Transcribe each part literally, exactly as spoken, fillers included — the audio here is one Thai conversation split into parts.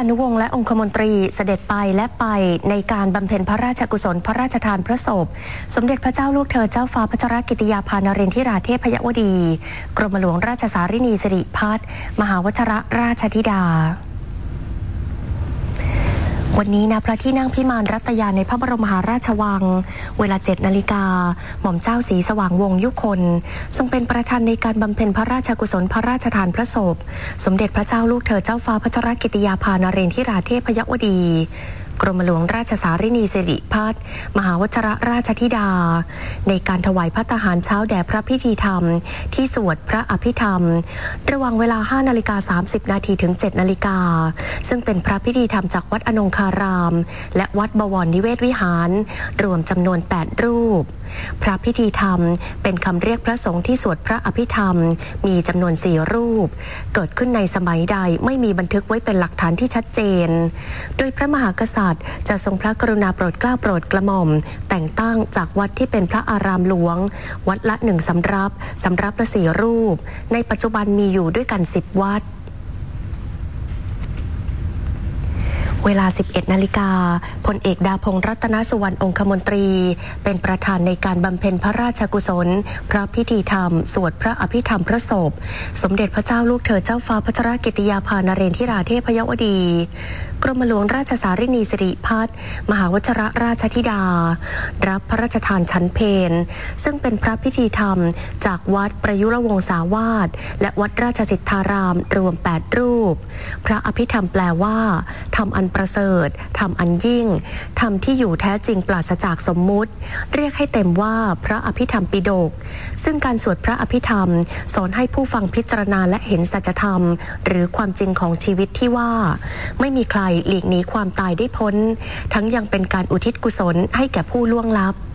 นุวงศ์และองคมนตรีเสด็จไปและไปในการบำเพ็ญพระราชกุศลพระราชทานพระศพสมเด็จพระเจ้าลูกเธอเจ้าฟ้าพัชรกิติยาภานรินทิราเทพยวดีกรมหลวงราชสารินีสิริพัฒน์มหาวชิรราชธิดาวันนี้ณพระที่นั่งพิมานรัตยาในพระบรมมหาราชวังเวลาเจ็ดนาฬิกาหม่อมเจ้าศรีสว่างวงศ์ยุคนทรงเป็นประธานในการบำเพ็ญพระราชกุศลพระราชทานพระศพสมเด็จพระเจ้าลูกเธอเจ้าฟ้าพัชรกิติยาภานรินทิราเทพยวดีกรมหลวงราชสารินีสิริพัฒน์มหาวชิรราชธิดาในการถวายภัตตาหารเช้าแด่พระพิธีธรรมที่สวดพระอภิธรรมระหว่างเวลา ห้านาฬิกาสามสิบนาทีถึง เจ็ดนาฬิกาซึ่งเป็นพระพิธีธรรมจากวัดอนงคารามและวัดบวรนิเวศวิหารรวมจำนวนแปดรูปพระพิธีธรรมเป็นคำเรียกพระสงฆ์ที่สวดพระอภิธรรมมีจำนวนสี่รูปเกิดขึ้นในสมัยใดไม่มีบันทึกไว้เป็นหลักฐานที่ชัดเจนโดยพระมหากษัตริย์จะทรงพระกรุณาโปรดเกล้าโปรดกระหม่อมแต่งตั้งจากวัดที่เป็นพระอารามหลวงวัดละหนึ่งสำรับสำรับละสี่รูปในปัจจุบันมีอยู่ด้วยกันสิบวัดเวลา สิบเอ็ดนาฬิกาพลเอกดาพงษ์รัตนสุวรรณองคมนตรีเป็นประธานในการบำเพ็ญพระราชกุศลพระพิธีธรรมสวดพระอภิธรรมพระศพสมเด็จพระเจ้าลูกเธอเจ้าฟ้าพัชรกิติยาภานรินทิราเทพยวดีกรมหลวงราชสารินีสิริพัฒน์มหาวชิรราชธิดารับพระราชทานชั้นเพลซึ่งเป็นพระพิธีธรรมจากวัดประยุรวงศาวาสและวัดราชสิทธารามรวมแปดรูปพระอภิธรรมแปลว่าธรรมอันประเสริฐธรรมอันยิ่งธรรมที่อยู่แท้จริงปราศจากสมมุติเรียกให้เต็มว่าพระอภิธรรมปิฎกซึ่งการสวดพระอภิธรรมสอนให้ผู้ฟังพิจารณาและเห็นสัจธรรมหรือความจริงของชีวิตที่ว่าไม่มีใครหลีกหนีความตายได้พ้นทั้งยังเป็นการอุทิศกุศลให้แก่ผู้ล่วงลับ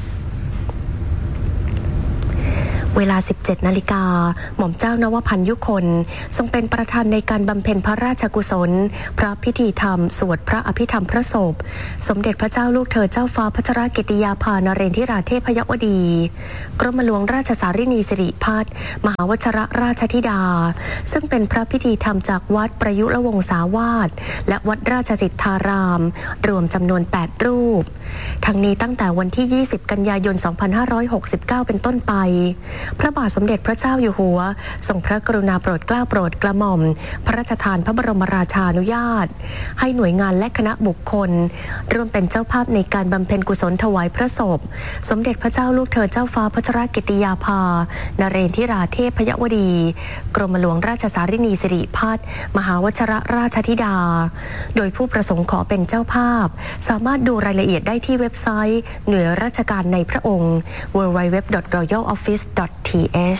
เวลา สิบเจ็ดนาฬิกาหม่อมเจ้านวพันธ์ยุคนทรงเป็นประธานในการบำเพ็ญพระราชกุศลพระพิธีธรรมสวดพระอภิธรรมพระศพสมเด็จพระเจ้าลูกเธอเจ้าฟ้าพัชรกิติยาภานรินทิราเทพยวดีกรมหลวงราชสารินีสิริพัฒน์มหาวชิรราชธิดาซึ่งเป็นพระพิธีธรรมจากวัดประยุรวงศาวาสและวัดราชสิทธารามรวมจำนวนแปดรูปทั้งนี้ตั้งแต่วันที่ยี่สิบกันยายนสองพันห้าร้อยหกสิบเก้าเป็นต้นไปพระบาทสมเด็จพระเจ้าอยู่หัวทรงพระกรุณาโปรดเกล้าโปรดกระหม่อมพระราชทานพระบรมราชานุญาตให้หน่วยงานและคณะบุคคลร่วมเป็นเจ้าภาพในการบำเพ็ญกุศลถวายพระศพสมเด็จพระเจ้าลูกเธอเจ้าฟ้าพัชรกิติยาภานเรนทิราเทพยวดีกรมหลวงราชสารินีสิริพัฒน์มหาวชิรราชธิดาโดยผู้ประสงค์ขอเป็นเจ้าภาพสามารถดูรายละเอียดได้ที่เว็บไซต์หน่วยราชการในพระองค์ ดับเบิลยู ดับเบิลยู ดับเบิลยู ดอท รอยัล ออฟฟิศ ดอท ที เอช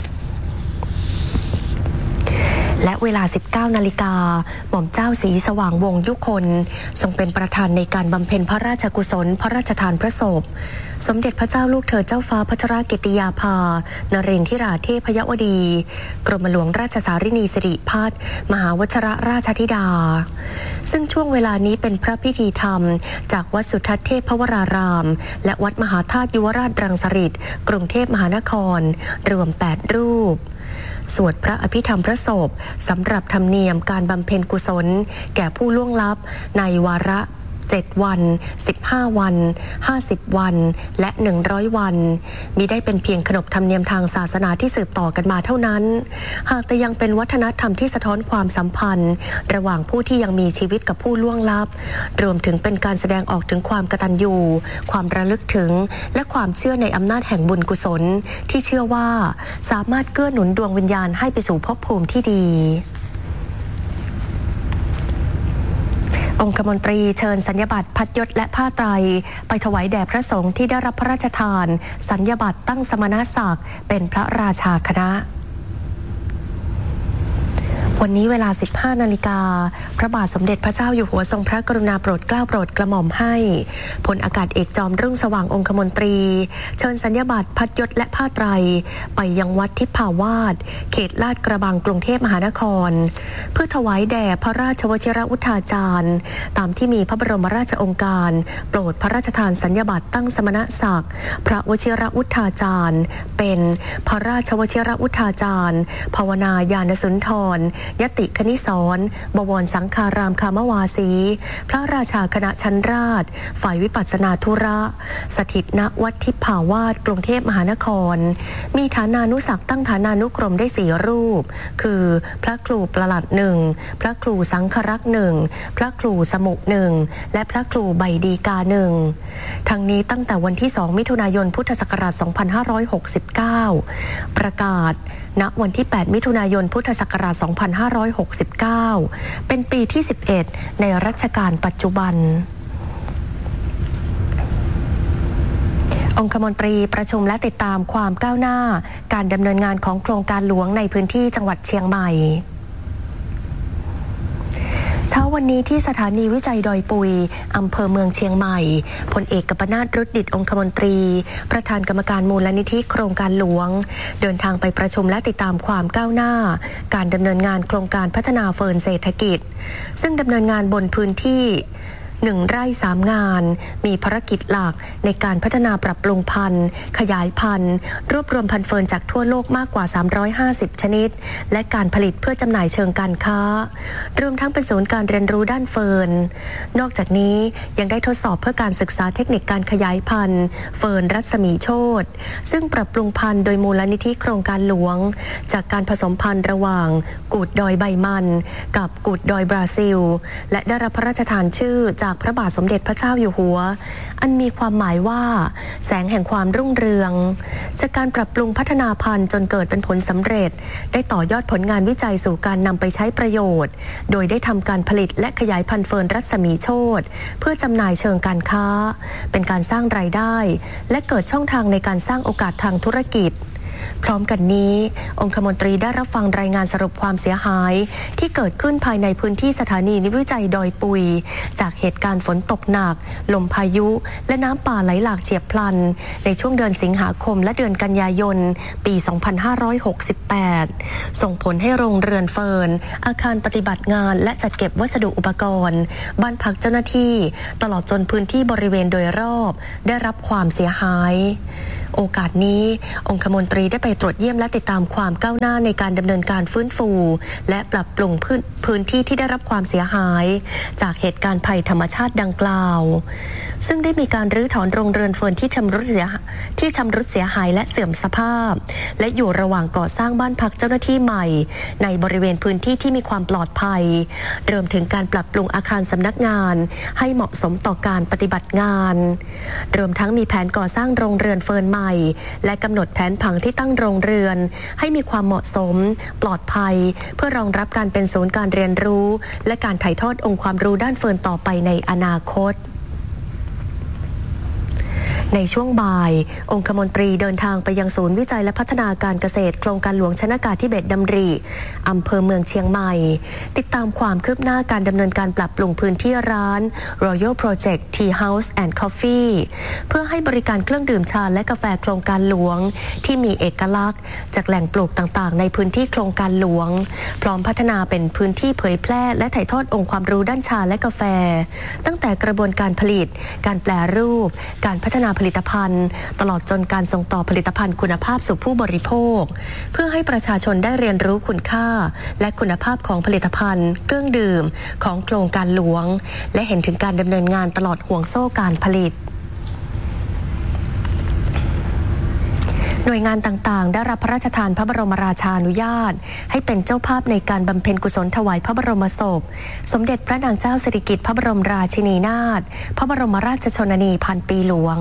และเวลา สิบเก้านาฬิกาหม่อมเจ้าศรีสว่างวงศ์ยุคนทรงเป็นประธานในการบำเพ็ญพระราชกุศลพระราชทานพระศพสมเด็จพระเจ้าลูกเธอเจ้าฟ้าพัชรกิติยาภานรินทิราเทพยวดีกรมหลวงราชสารินีสิริพัฒน์มหาวชิรราชธิดาซึ่งช่วงเวลานี้เป็นพระพิธีธรรมจากวัดสุทัศน์เทพวรารามและวัดมหาธาตุยุวราชรังสฤษฎ์กรุงเทพมหานครรวมแปดรูปสวดพระอภิธรรมพระศพสำหรับธรรมเนียมการบำเพ็ญกุศลแก่ผู้ล่วงลับในวาระเจ็ดวันสิบห้าวันห้าสิบวันและหนึ่งร้อยวันมิได้เป็นเพียงขนบธรรมเนียมทางศาสนาที่สืบต่อกันมาเท่านั้นหากแต่ยังเป็นวัฒนธรรมที่สะท้อนความสัมพันธ์ระหว่างผู้ที่ยังมีชีวิตกับผู้ล่วงลับรวมถึงเป็นการแสดงออกถึงความกตัญญูความระลึกถึงและความเชื่อในอำนาจแห่งบุญกุศลที่เชื่อว่าสามารถเกื้อหนุนดวงวิญญาณให้ไปสู่ภพภูมิที่ดีองคมนตรีเชิญสัญญบัตรพัดยศและผ้าไตรไปถวายแด่พระสงฆ์ที่ได้รับพระราชทานสัญญบัตรตั้งสมณศักดิ์เป็นพระราชาคณะวันนี้เวลา สิบห้านาฬิกาพระบาทสมเด็จพระเจ้าอยู่หัวทรงพระกรุณาโปรดเกล้าโปรดกระหม่อมให้พลอากาศเอกจอมรุ่งสว่างองคมนตรีเชิญสัญญบัตรพัดยศและผ้าไตรไปยังวัดทิพาวาสเขตลาดกระบังกรุงเทพมหานครเพื่อถวายแด่พระราชวชิรอุทาจารย์ตามที่มีพระบรมราชโองการโปรดพระราชทานสัญญบัตรตั้งสมณศักดิ์พระวชิรอุทาจารย์เป็นพระราชวชิรอุทาจารย์ภาวนาญาณสุนทรยติคณิศรบวรสังฆารามคามวาสีพระราชาคณะชั้นราชฝ่ายวิปัสสนาธุระสถิตณวัดทิพาวาสกรุงเทพมหานครมีฐานานุศักดิ์ตั้งฐานานุกรมได้สี่รูปคือพระครูประหลัดหนึ่งพระครูสังฆรักษ์หนึ่งพระครูสมุหนึ่งและพระครูใบดีกาหนึ่งทั้งนี้ตั้งแต่วันที่สองมิถุนายนพุทธศักราชสองพันห้าร้อยหกสิบเก้าประกาศณวันที่แปดมิถุนายนพุทธศักราชสองพันห้าร้อยหกสิบเก้าเป็นปีที่สิบเอ็ดในรัชกาลปัจจุบันองคมนตรีประชุมและติดตามความก้าวหน้าการดำเนินงานของโครงการหลวงในพื้นที่จังหวัดเชียงใหม่เช้าวันนี้ที่สถานีวิจัยดอยปุยอำเภอเมืองเชียงใหม่พลเอกกัปนาท รุดดิษฐ์องคมนตรีประธานกรรมการมูลนิธิโครงการหลวงเดินทางไปประชุมและติดตามความก้าวหน้าการดำเนินงานโครงการพัฒนาเฟิร์นเศรษฐกิจซึ่งดำเนินงานบนพื้นที่หนึ่งไร่สามงานมีภารกิจหลักในการพัฒนาปรับปรุงพันธุ์ขยายพันธุ์รวบรวมพันธุ์เฟิร์นจากทั่วโลกมากกว่าสามร้อยห้าสิบชนิดและการผลิตเพื่อจำหน่ายเชิงการค้ารวมทั้งเป็นศูนย์การเรียนรู้ด้านเฟิร์นนอกจากนี้ยังได้ทดสอบเพื่อการศึกษาเทคนิคการขยายพันธุ์เฟิร์นรัศมีโชติซึ่งปรับปรุงพันธุ์โดยมูลนิธิโครงการหลวงจากการผสมพันธุ์ระหว่างกูดดอยใบมันกับกูดดอยบราซิลและได้รับพระราชทานชื่อจากพระบาทสมเด็จพระเจ้าอยู่หัวอันมีความหมายว่าแสงแห่งความรุ่งเรืองจากการปรับปรุงพัฒนาพันธุ์จนเกิดเป็นผลสำเร็จได้ต่อยอดผลงานวิจัยสู่การนำไปใช้ประโยชน์โดยได้ทำการผลิตและขยายพันธุ์เฟิร์นรัศมีโชติเพื่อจำหน่ายเชิงการค้าเป็นการสร้างรายได้และเกิดช่องทางในการสร้างโอกาสทางธุรกิจพร้อมกันนี้องคมนตรีได้รับฟังรายงานสรุปความเสียหายที่เกิดขึ้นภายในพื้นที่สถานีนิวิจัยดอยปุยจากเหตุการณ์ฝนตกหนักลมพายุและน้ำป่าไหลหลากเฉียบพลันในช่วงเดือนสิงหาคมและเดือนกันยายนปีสองพันห้าร้อยหกสิบแปดส่งผลให้โรงเรือนเฟิร์นอาคารปฏิบัติงานและจัดเก็บวัสดุอุปกรณ์บ้านพักเจ้าหน้าที่ตลอดจนพื้นที่บริเวณโดยรอบได้รับความเสียหายโอกาสนี้องคมนตรีได้ไปตรวจเยี่ยมและติดตามความก้าวหน้าในการดำเนินการฟื้นฟูและปรับปรุงพื้นพื้นที่ที่ได้รับความเสียหายจากเหตุการณ์ภัยธรรมชาติดังกล่าวซึ่งได้มีการรื้อถอนโรงเรือนเฟิร์นที่ชำรุดเสียที่ชำรุดเสียหายและเสื่อมสภาพและอยู่ระหว่างก่อสร้างบ้านพักเจ้าหน้าที่ใหม่ในบริเวณพื้นที่ที่มีความปลอดภัยรวมถึงการปรับปรุงอาคารสำนักงานให้เหมาะสมต่อการปฏิบัติงานรวมทั้งมีแผนก่อสร้างโรงเรือนเฟิร์นใหม่และกำหนดแผนผังที่ตั้งโรงเรือนให้มีความเหมาะสมปลอดภัยเพื่อรองรับการเป็นศูนย์การเรียนรู้และการถ่ายทอดองค์ความรู้ด้านเฟิร์นต่อไปในอนาคตในช่วงบ่ายองคมนตรีเดินทางไปยังศูนย์วิจัยและพัฒนาการเกษตรโครงการหลวงชนากาธิเบศรดำริอำเภอเมืองเชียงใหม่ติดตามความคืบหน้าการดำเนินการปรับปรุงพื้นที่ร้าน Royal Project Tea House and Coffee เพื่อให้บริการเครื่องดื่มชาและกาแฟโครงการหลวงที่มีเอกลักษณ์จากแหล่งปลูกต่างๆในพื้นที่โครงการหลวงพร้อมพัฒนาเป็นพื้นที่เผยแพร่และถ่ายทอดองค์ความรู้ด้านชาและกาแฟตั้งแต่กระบวนการผลิตการแปรรูปการพัฒนาผลิตภัณฑ์ตลอดจนการส่งต่อผลิตภัณฑ์คุณภาพสู่ผู้บริโภคเพื่อให้ประชาชนได้เรียนรู้คุณค่าและคุณภาพของผลิตภัณฑ์เครื่องดื่มของโครงการหลวงและเห็นถึงการดำเนินงานตลอดห่วงโซ่การผลิตหน่วยงานต่างๆได้รับพระราชทานพระบรมราชานุญาตให้เป็นเจ้าภาพในการบำเพ็ญกุศลถวายพระบรมศพสมเด็จพระนางเจ้าสิริกิติ์พระบรมราชินีนาถพระบรมราชชนนีพันปีหลวง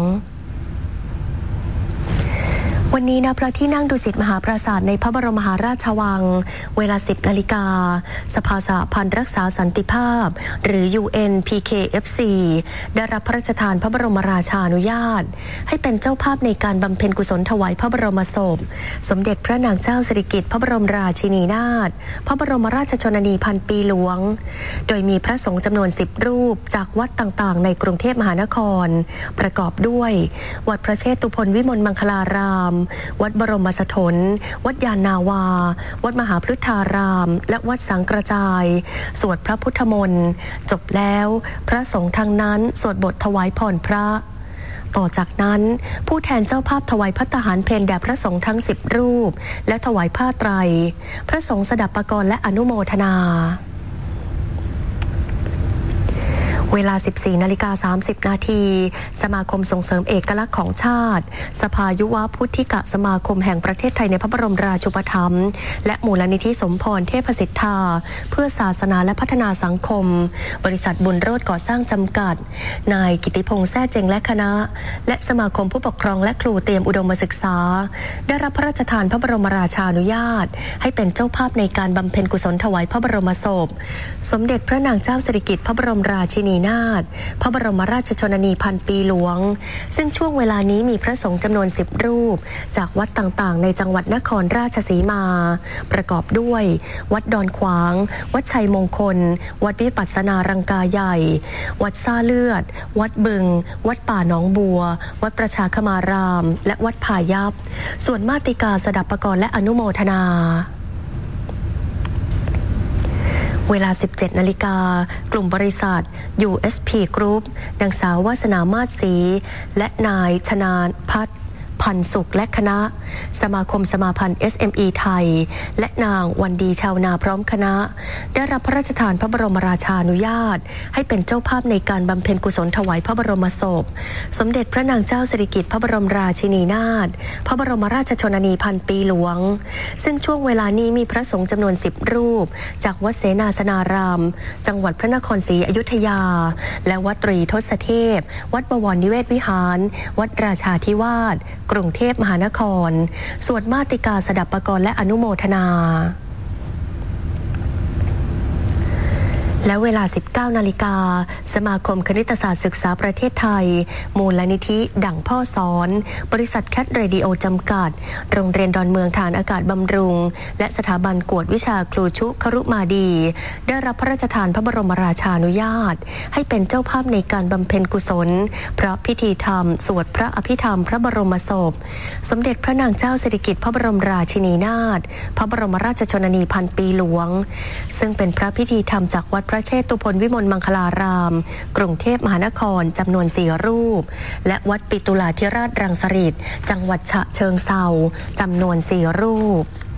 วันนี้ณพระที่นั่งดุสิตมหาปราสาทในพระบรมมหาราชวังเวลา สิบนาฬิกาสภาสหพันธ์รักษาสันติภาพหรือ ยู เอ็น พี เค เอฟ ซี ได้รับพระราชทานพระบรมราชานุญาตให้เป็นเจ้าภาพในการบำเพ็ญกุศลถวายพระบรมศพสมเด็จพระนางเจ้าสิริกิติ์พระบรมราชินีนาถพระบรมราชชนนีพันปีหลวงโดยมีพระสงฆ์จำนวนสิบรูปจากวัดต่างๆในกรุงเทพมหานครประกอบด้วยวัดพระเชตุพนวิมลมังคลารามวัดบรมสถนวัดยานนาวาวัดมหาพฤทธารามและวัดสังกระจายสวดพระพุทธมนต์จบแล้วพระสงฆ์ทั้งนั้นสวดบทถวายพรพระต่อจากนั้นผู้แทนเจ้าภาพถวายภัตตาหารเพลแด่พระสงฆ์ทั้งสิบรูปและถวายผ้าไตรพระสงฆ์สดับปกรณ์และอนุโมทนาเวลา สิบสี่นาฬิกาสามสิบนาทีสมาคมส่งเสริมเอกลักษณ์ของชาติสภายุวพุทธิกสมาคมแห่งประเทศไทยในพระบรมราชูปถัมภ์และมูลนิธิสมพรเทพสิทธาเพื่อศาสนาและพัฒนาสังคมบริษัทบุญโรจน์ก่อสร้างจำกัดนายกิติพงษ์แซ่เจงและคณะและสมาคมผู้ปกครองและครูเตรียมอุดมศึกษาได้รับพระราชทานพระบรมราชานุญาตให้เป็นเจ้าภาพในการบำเพ็ญกุศลถวายพระบรมศพสมเด็จพระนางเจ้าสิริกิติ์พระบรมราชินีนาถพระบรมราชชนนีพันปีหลวงซึ่งช่วงเวลานี้มีพระสงฆ์จำนวนสิบรูปจากวัดต่างๆในจังหวัดนครราชสีมาประกอบด้วยวัดดอนขวางวัดชัยมงคลวัดวิปัสสนารังกาใหญ่วัดซ่าเลือดวัดบึงวัดป่าหนองบัววัดประชาคมารามและวัดพายัพส่วนมาติกาสดับปกรณ์และอนุโมทนาเวลา สิบเจ็ดนาฬิกากลุ่มบริษัท ยู เอส พี Group นางสาววาสนามาศศรีและนายชนาพัฒน์พันสุขและคณะสมาคมสมาพันธ์ เอส เอ็ม อี ไทยและนางวันดีชาวนาพร้อมคณะได้รับพระราชทานพระบรมราชานุญาตให้เป็นเจ้าภาพในการบำเพ็ญกุศลถวายพระบรมศพสมเด็จพระนางเจ้าสิริกิติ์พระบรมราชินีนาถพระบรมราชชนนีพันปีหลวงซึ่งช่วงเวลานี้มีพระสงฆ์จำนวนสิบรูปจากวัดเสนาสนารามจังหวัดพระนครศรีอยุธยาและวัดตรีทศเทพวัดบวรนิเวศวิหารวัดราชาธิวาสกรุงเทพมหานครสวดมาติกาสดับปกรณ์และอนุโมทนาและเวลา สิบเก้านาฬิกาสมาคมคณิตศาสตร์ศึกษาประเทศไทยมูลนิธิดั่งพ่อสอนบริษัทแคทเรดิโอจำกัดโรงเรียนดอนเมืองฐานอากาศบำรุงและสถาบันกวดวิชาครูชุครุมาดีได้รับพระราชทานพระบรมราชานุญาตให้เป็นเจ้าภาพในการบำเพ็ญกุศลพระพิธีธรรมสวดพระอภิธรรมพระบรมศพสมเด็จพระนางเจ้าสิริกิติ์พระบรมราชินีนาถพระบรมราชชนนีพันปีหลวงซึ่งเป็นพระพิธีธรรมจากวัดพระเชตุพนวิมลมังคลารามกรุงเทพมหานครจำนวนสี่รูปและวัดปิตุลาธิราชรังสฤษฎ์จังหวัดฉะเชิงเทราจำนวนสี่รูป